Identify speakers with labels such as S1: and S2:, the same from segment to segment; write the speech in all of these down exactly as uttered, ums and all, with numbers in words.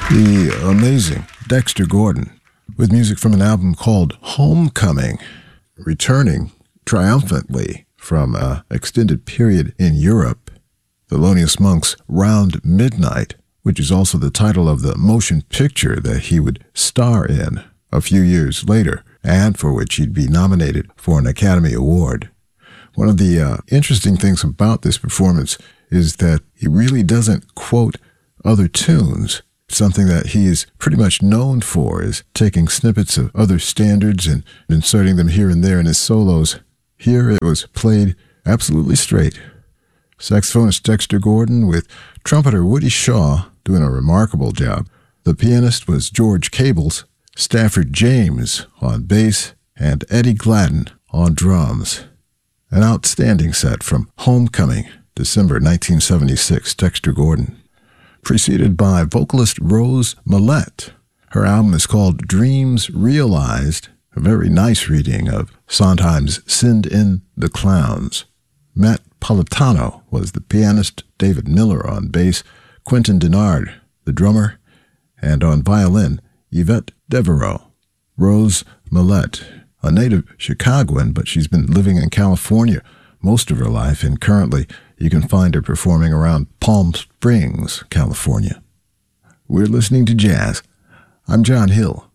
S1: The amazing Dexter Gordon, with music from an album called Homecoming, returning triumphantly from an extended period in Europe. Thelonious Monk's Round Midnight, which is also the title of the motion picture that he would star in a few years later, and for which he'd be nominated for an Academy Award. One of the uh, interesting things about this performance is that he really doesn't quote other tunes. Something that he is pretty much known for is taking snippets of other standards and inserting them here and there in his solos. Here it was played absolutely straight. Saxophonist Dexter Gordon with trumpeter Woody Shaw doing a remarkable job. The pianist was George Cables, Stafford James on bass, and Eddie Gladden on drums. An outstanding set from Homecoming, December nineteen seventy-six, Dexter Gordon. Preceded by vocalist Rose Millette. Her album is called Dreams Realized, a very nice reading of Sondheim's Send in the Clowns. Matt Politano was the pianist, David Miller on bass, Quentin Denard, the drummer, and on violin, Yvette Devereaux. Rose Millette, a native Chicagoan, but she's been living in California most of her life, and currently you can find her performing around Palm Springs, California. We're listening to jazz. I'm John Hill.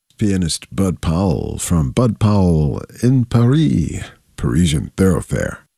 S1: Pianist Bud Powell from Bud Powell in Paris, Parisian Thoroughfare.